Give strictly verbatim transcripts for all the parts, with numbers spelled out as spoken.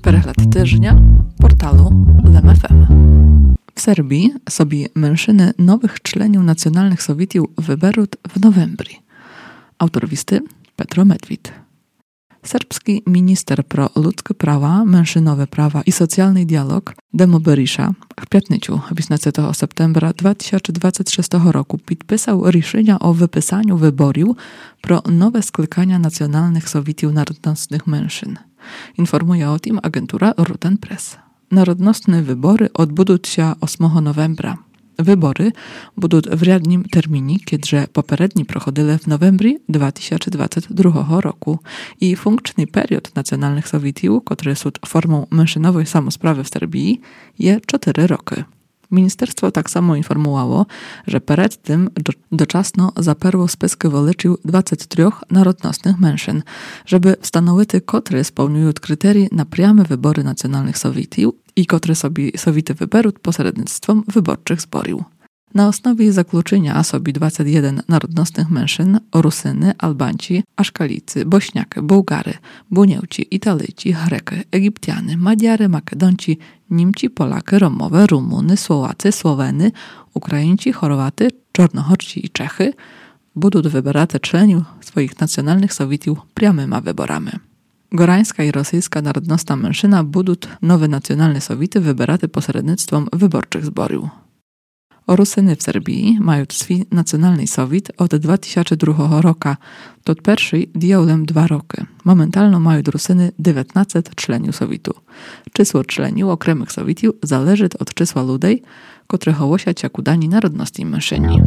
Перегляд тижня portalu Lem F M. W Serbii sobie mężczyny nowych członków nacjonalnych Sowietów wyberут w novembri. Autor listy Petro Medved. Serbski minister pro ludzkie prawa, mężczyznowe prawa i socjalny dialog Demo Berisha w piątnicu, osiemnastego septembra dwa tysiące dwudziestego szóstego roku podpisał решения o wypisaniu wyborów pro nowe sklykania nacjonalnych Sowietów narodnostnych mężczyzn. Informuje o tym agentura Ruten Press. Narodnostne wybory odbędą się ósmego novembra. Wybory będą w radnym terminie, kiedże poprzedni prochodzili w novembri dwa tysiące dwudziestego drugiego roku i funkczny period nacjonalnych Sowietów, który są formą mężczyznowej samosprawy w Serbii, jest cztery roki. Ministerstwo tak samo informowało, że przed tym do, doczasno zaperło spisky wyliczył dwadzieścia trzy narodnostnych mężczyzn, żeby stanowić, które spełniają kryteria na priame wybory nacjonalnych Sowietów i które sobie Sowiety wyberą pośrednictwem wyborczych zborów. Na osnowie zakluczenia sobie dwadzieścia jeden narodnostnych mężczyzn, Rusyny, Albanci, Aszkalicy, Bośniacy, Bułgary, Buniejci, Italijci, Greki, Egiptiany, Madziary, Makedonci, Niemci, Polacy, Romowie, Rumuny, Słowacy, Słoweny, Ukraińcy, Chorwaty, Czarnochorci i Czechy będą wybierać członków swoich nacjonalnych Sowietów priamymi wyborami. Gorańska i rosyjska narodnostna mężczyzna będą nowe nacjonalne Sowiety wybierać pośrednictwem wyborczych zborów. Rusyny w Serbii mają swój nacjonalny Sowiet od dwa tysiące drugiego roku. To pierwszy diaulem dwa roki. Momentalno mają Rusyny dziewiętnaście członków Sowietu. Czysło członków okremnych Sowietów zależy od czysła ludzi, które hołosia jako dani narodności mężczyźni.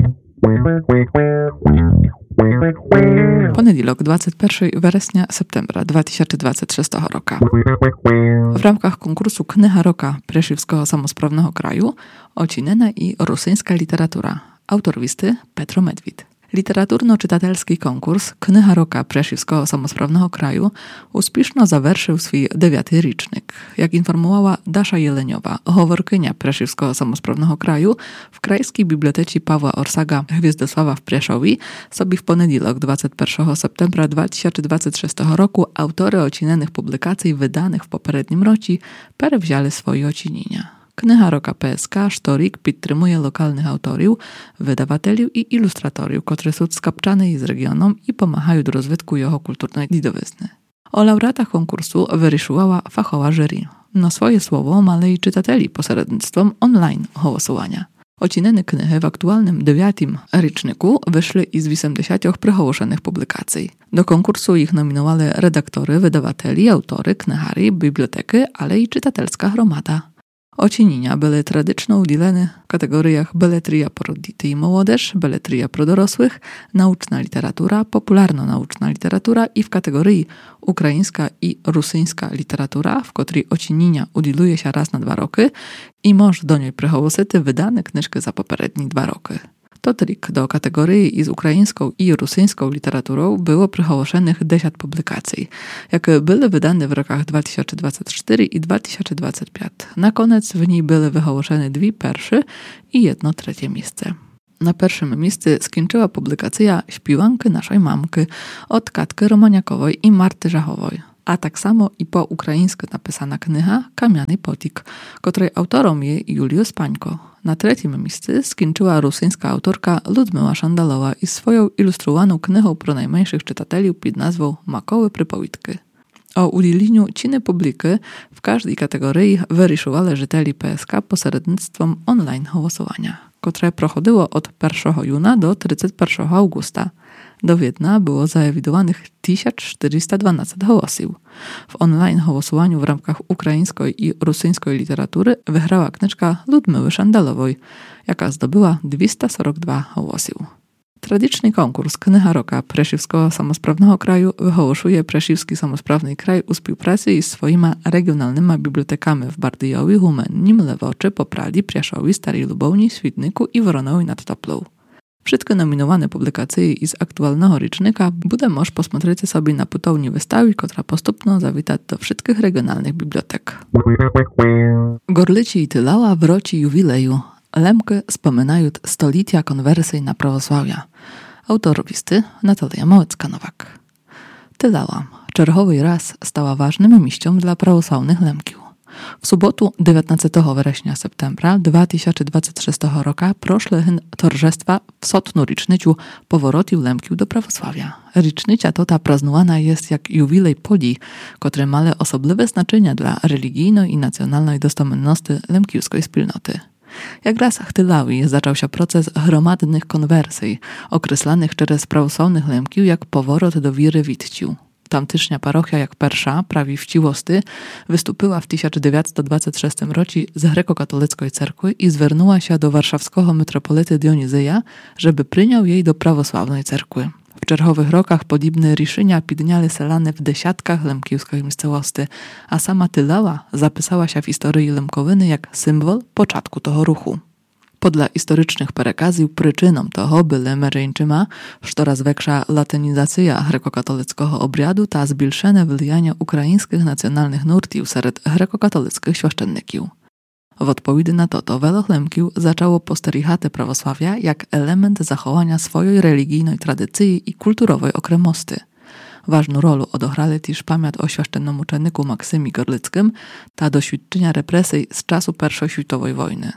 Poniedziałek dwudziestego pierwszego września septembra dwa tysiące dwudziestego szóstego roku. W ramach konkursu Knyha Roka Preszewskiego Samosprawnego Kraju ocinena i rosyjska literatura. Autor listy Petro Medved. Literaturno-czytatelski konkurs Knyha Roka Preszewskiego Samosprawnego Kraju uspieszno zawerszył swój dziewiąty rocznik. Jak informowała Dasza Jeleniowa, howorkynia Preszewskiego Samosprawnego Kraju, w Krajskiej Bibliotece Pawła Orsaga Gwiazdosława w Preszowie sobie w poniedziałek dwudziestego pierwszego septembra dwa tysiące dwudziestego szóstego roku autory ocinenych publikacji wydanych w poprzednim roku przewzięli swoje ocinienia. Knyha Roka P S K Sztorik podtrzymuje lokalnych autorów, wydawatelów i ilustratorów, którzy są skapczani z regionu i pomagają do rozwitku jego kulturnej dziedziny. O laureatach konkursu wyryszyła fachowa jury. Na swoje słowo malej czytateli pośrednictwem online głosowania. Ocinene knyhy w aktualnym dziewiątym roczniku wyszły z osiemdziesięciu prehołoszonych publikacji. Do konkursu ich nominowali redaktory, wydawatel, autory, knyhary, biblioteki, ale i czytatelska gromada. Ocinienia były tradycznie udzielane w kategoriach beletria pro dzieci i młodzież, beletria pro dorosłych, nauczna literatura, popularno-nauczna literatura i w kategorii ukraińska i rosyjska literatura, w której ocinienia udzieluje się raz na dwa roki i może do niej przychodzić wydane knyżki za poprzednie dwa roki. To trik do kategorii z ukraińską i rosyjską literaturą było przychałoszonych dziesięć publikacji, jakie były wydane w rokach dwa tysiące dwudziestym czwartym i dwa tysiące dwudziestym piątym. Na koniec w niej były wychałoszone dwie pierwsze i jedno trzecie miejsce. Na pierwszym miejscu skończyła publikacja Śpiwanki naszej mamki od Katki Romaniakowej i Marty Żachowej. A tak samo i po ukraińsku napisana knyha Kamiany Potik, której autorem jest Juliusz Pańko. Na trzecim miejscu skończyła rosyjska autorka Ludmila Szandalowa i swoją ilustrowaną knyhą pro najmniejszych czytateli pod nazwą Makoły Przypowitki. O udzieleniu ciny publiki w każdej kategorii wyryszyła żyteli P S K pośrednictwem online głosowania, które prochodziło od pierwszego juna do trzydziestego pierwszego augusta. Do Wiednia było zaewidowanych tysiąc czterysta dwanaście głosów. W online głosowaniu w ramach ukraińskiej i rosyjskiej literatury wygrała knyżka Ludmily Szandalowej, jaka zdobyła dwieście czterdzieści dwa głosów. Tradycyjny konkurs Knyha Roka Preszewskiego Samosprawnego Kraju wyhołoszuje Preszewski Samosprawny Kraj u współpracy z swoimi regionalnymi bibliotekami w Bardyjowie, Humennim, Lewoczy, Poprali, Priaszowi, Starej Lubowni, Świdniku i Woronowi nad Toplą. Wszystkie nominowane publikacje z aktualnego rocznika bude moż posмотреть sobie na putowni wystawy, która postupno zawita do wszystkich regionalnych bibliotek. Gorlici i Tylała w roci jubileju. Lemki wspominają stolicia konwersji na prawosławia. Autor listy Natalia Małecka-Nowak. Tylała. Czerchowy raz stała ważnym miejscem dla prawosławnych Lemkiów. W sobotu dziewiętnastego września septembra dwa tysiące dwudziestego szóstego roku proszły torzestwa w sotnu rocznicę powrotu Lemkiów do prawosławia. Rocznica ta praznowana jest jak jubilej podii, które ma osobliwe znaczenie dla religijnej i nacjonalnej dostomenności lemkiewskiej wspólnoty. Jak raz w Tylawi zaczął się proces gromadnych konwersji, określanych przez prawosławnych Lemkiów jak powrót do wiry witciu. Tamtyczna parochia jak pierwsza, prawi wciłosty, wystąpiła w tysiąc dziewięćset dwudziestym szóstym roku z grekokatolickiej cerkwy i zwernęła się do warszawskiego metropolity Dionizyja, żeby przyjął jej do prawosławnej cerkwy. W czerchowych rokach podobne ryszenia pidniały selane w desiatkach lemkiewskich miejscowości, a sama Tylawa zapisała się w historii Lemkowyny jak symbol początku tego ruchu. Podle historycznych przekazów przyczyną toho były Meryńczyma, coraz większa latynizacja grekokatolickiego obradu ta zbilszone wlijanie ukraińskich nacjonalnych nurtów wśród grekokatolickich święcenników. W odpowiedzi na to, to wielu Lemkiów zaczęło postrzegać prawosławia jak element zachowania swojej religijnej tradycji i kulturowej okremosty. Ważną rolę odegrali też pamięć o święcennomuczeniku Maksymie Gorlickim, ta doświadczenia represji z czasu pierwszej światowej wojny.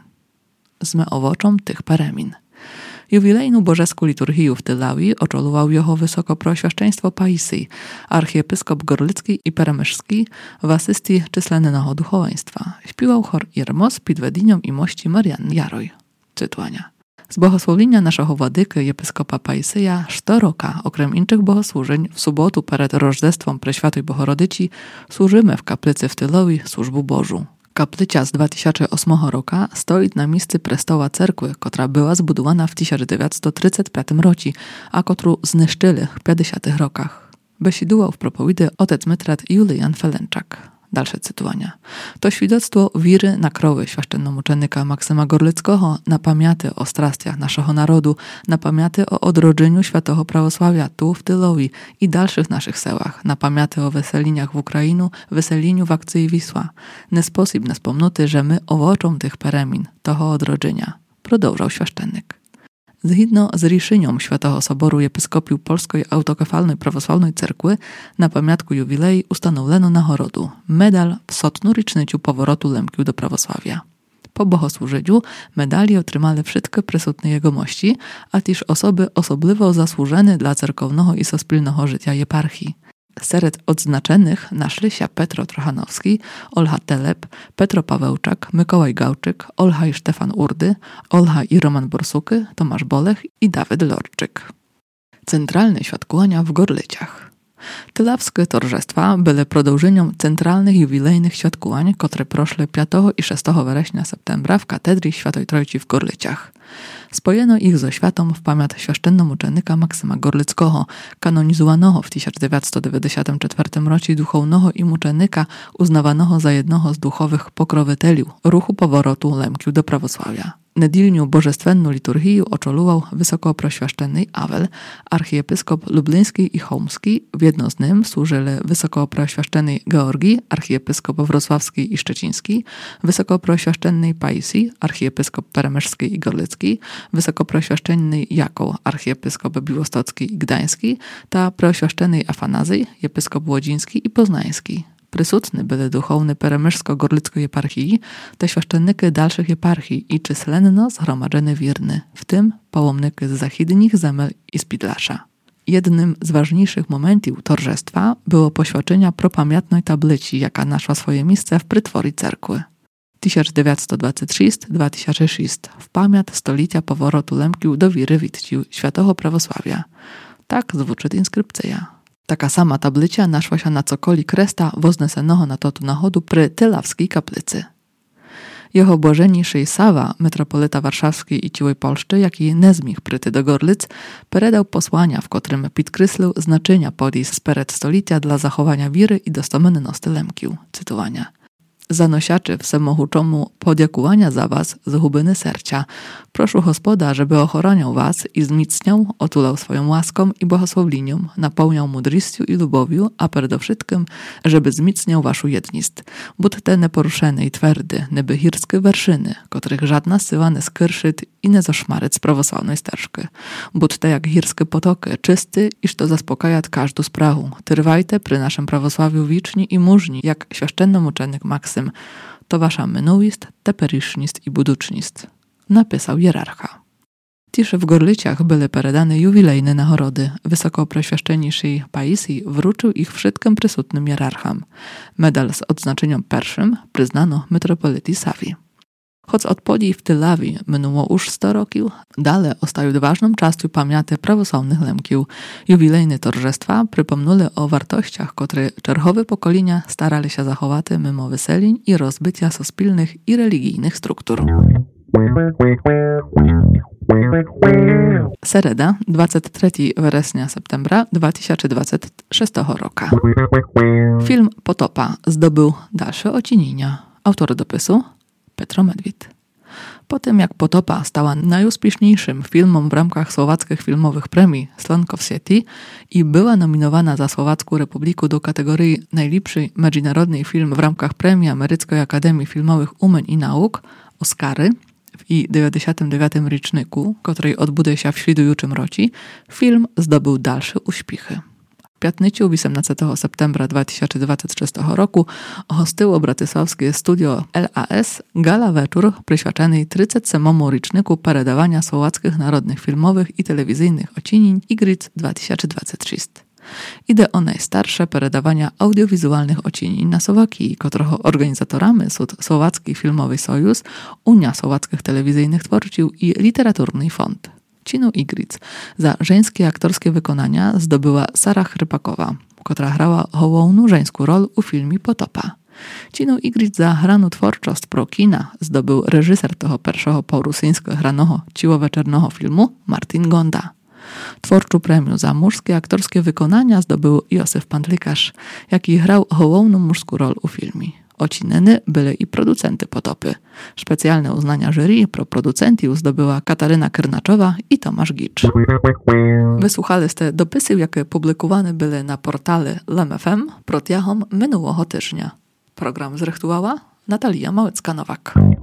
Zmy owoczom tych peremin. Jubilejną bożeską liturgię w Tylawi oczolował jeho wysokoproświaszczeństwo Paisy, archiepiskop Gorlicki i Peremyszski w asystii czyslennego duchoweństwa. Śpiewał chor Irmos pod wedinią i mości Marianny Jaroj. Cytuania. Z błogosławienia naszego władyky episkopa Paisyja sto roka, okrem innych bogosłużeń, w sobotu przed Rożdestwem Preświatej Bohorodyci służymy w kaplicy w Tylowi służbu Bożu. Kaplica z dwa tysiące ósmego roku stoi na miejscu prestoła cerkwy, która była zbudowana w tysiąc dziewięćset trzydziestym piątym roku, a którą zniszczyli w pięćdziesiątych rokach. Besidował w propowiedzi otec metrat Julian Felenczak. Dalsze cytowania. To świadectwo wiry na krowy święcennomuczenika Maksyma Gorlickiego, na pamięty o strastiach naszego narodu, na pamięty o odrodzeniu świętego prawosławia tu w Tylowi i dalszych naszych sełach, na pamięty o weseliniach w Ukrainu, weseliniu w akcji Wisła. Nie sposób nie wspomnuty, że my owoczom tych peremin, toho odrodzenia, продовжał święcennik. Zgodnie z ryszenią Świętego Soboru Episkopiów Polskiej Autokefalnej Prawosławnej Cerkwy na pamiątku jubilei ustanowiono nagrodę medal w sotnu rocznicę powrotu Lemkiów do prawosławia. Po bogosłużeniu medali otrzymali wszystkie przysutne jegomości, a też osoby osobliwie zasłużone dla cerkownego i sospólnego życia eparchii. Wśród odznaczonych naszli się Petro Trochanowski, Olha Telep, Petro Pawełczak, Mikołaj Gałczyk, Olha i Stefan Urdy, Olha i Roman Borsuky, Tomasz Bolech i Dawid Lorczyk. Centralne świadkowania w Gorlicach. Tylawskie torzestwa były продовженiem centralnych jubilejnych świadkowań, które proszły piątego i szóstego września septembra w katedrii Świętej Trójcy w Gorlicach. Spojeno ich ze światą w pamiąt święcennomuczenika Maksyma Gorlickiego, kanonizowanego w tysiąc dziewięćset dziewięćdziesiątym czwartym roku duchownego i muczenika uznawanego za jednego z duchowych pokrowiteli ruchu powrotu Lemkiów do prawosławia. Nedilnią bożestwenną liturgię oczolował wysokoproświaszczenny Awel, archiepiskop lubliński i chełmski, w jedno z nim służyli wysokoproświaszczenny Georgii, archiepiskop wrocławski i szczeciński, wysokoproświaszczenny Paisi, archiepiskop peremyszski i gorlicki, wysokoproświaszczenny Jakoł, archiepiskop białostocki i gdański, ta proświaszczenny Afanazy, episkop łodziński i poznański. Prysutny byli duchowny peremyszsko-gorlickiej eparchii, te święcenniky dalszych eparchii i czyslenno zgromadzone wierny, w tym pałomnyky z zachidnich zemel i z Pidlasza. Jednym z ważniejszych momentów torzestwa było poświadczenie propamiętnej tablicy, jaka naszła swoje miejsce w prytworii cerkwy. tysiąc dziewięćset dwudziesty szósty do dwa tysiące szóstego w pamięć stolecia powrotu Lemkiów do wiry witciu świętego prawosławia. Tak zwuczy inskrypcja. Taka sama tablica naszła się na cokoli kresta woznesenego na totu nachodu przy Tylawskiej kaplicy. Jeho błażeniejszy Sawa, metropolita warszawski i ciłej Polszczy, jak i nezmich pryty do Gorlic, peredał posłania, w którym podkreślił znaczenia podjść z pered stolecia dla zachowania wiry i dostomenności Lemkiów. Cytowania. zanosiaczy всемогучому подякування za was z głębiny serca. Proszę Gospoda, żeby ochroniał was i wzmicniał, otulał swoją łaską i błogosławieniem, napełniał mądrością i lubowiu, a przede wszystkim, żeby wzmicniał waszą jedność. Budźcie neporuszeni i twardy, niby górskie werszyny, których żadna syła nie skryszyt i nie zaszmaryc z prawosławnej sterżki. Budźcie jak górskie potoki, czysty, iż to zaspokajat każdą sprawę. Trwajcie przy naszym prawosławiu wiczni i mużni, jak święcennomuczenik Maksym. To wasza minułość, teperyszność i buduczność. Napisał hierarcha. Tisze w Gorlyciach były peredane jubilejne nagrody. Wysokopreświaszczeniszy Paisji wrócił ich wszystkim przysutnym hierarcham. Medal z odznaczeniem pierwszym przyznano metropolitii Sawi. Choć od podii w Tylawi minęło już sto roków, dalej ostają ważną częścią pamięci prawosławnych lemkiów. Jubilejne torzestwa przypomniały o wartościach, które czerwowe pokolenia starali się zachować mimo wyselin i rozbycia sospilnych i religijnych struktur. Sereda, dwudziestego trzeciego września septembra dwa tysiące dwudziestego szóstego roku. Film Potopa zdobył dalsze ocenienia. Autor dopisu Petro Medwid. Po tym jak Potopa stała najuspieszniejszym filmem w ramach słowackich filmowych premii Slonkowsieti i była nominowana za Słowacką Republikę do kategorii najlepszy międzynarodny film w ramach premii Ameryckiej Akademii Filmowych Umeń i Nauk Oscary i dziewięćdziesiątym dziewiątym roczniku, której odbudzie się w śledującym roku, film zdobył dalsze uśpichy. W piątnicu osiemnastego septembra dwa tysiące dwudziestego szóstego roku hostyło bratysławskie studio L A S gala wieczór przyświadczony trzydziestemu siódmemu roczniku peredawania słowackich narodnych filmowych i telewizyjnych ocenień Igric dwa tysiące dwudziesty szósty. Idzie o najstarsze peredawania audiowizualnych ocenień na Słowakii, którego organizatorami są Słowacki Filmowy Sojusz, Unia Słowackich Telewizyjnych Twórców i Literaturny Fond. Cinu Igric za żeńskie aktorskie wykonania zdobyła Sara Chrypakowa, która grała główną żeńską rolę u filmie Potopa. Cinu Igric za graną twórczość pro kina zdobył reżyser tego pierwszego po-rusyńsko granego ciłowieczornego filmu Martin Gonda. Twórczą premię za męskie aktorskie wykonania zdobył Józef Pantlikarz, jaki grał główną męską rolę u filmie. Ocineny byli i producenty Potopy. Specjalne uznania jury pro producentów zdobyła Kataryna Krnaczowa i Tomasz Gicz. Wysłuchaliście dopisy, jakie publikowane były na portale L M F M protягом minionego tygodnia. Program zrechtowała Natalia Małecka-Nowak.